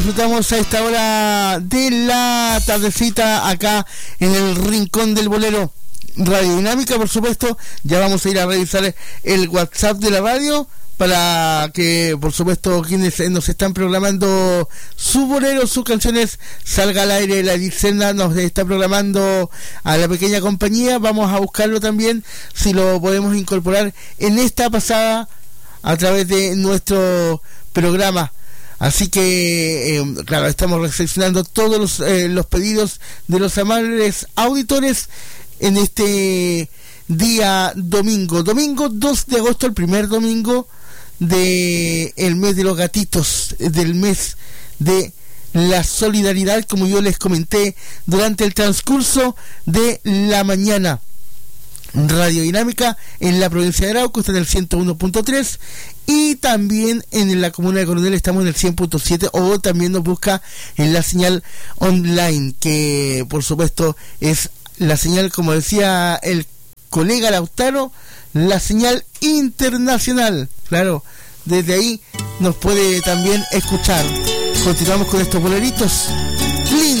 Disfrutamos a esta hora de la tardecita acá en el Rincón del Bolero. Radio Dinámica, por supuesto. Ya vamos a ir a revisar el WhatsApp de la radio para que, por supuesto, quienes nos están programando su bolero, sus canciones, salga al aire. La Gisela nos está programando a la pequeña compañía. Vamos a buscarlo también, si lo podemos incorporar en esta pasada a través de nuestro programa. Así que, claro, estamos recepcionando todos los pedidos de los amables auditores en este día domingo 2 de agosto, el primer domingo del mes de los gatitos, del mes de la solidaridad, como yo les comenté durante el transcurso de la mañana. Radio Dinámica en la provincia de Arauco está en el 101.3 y también en la comuna de Coronel estamos en el 100.7, o también nos busca en la señal online, que por supuesto es la señal, como decía el colega Lautaro, la señal internacional. Claro, desde ahí nos puede también escuchar. Continuamos con estos boleritos.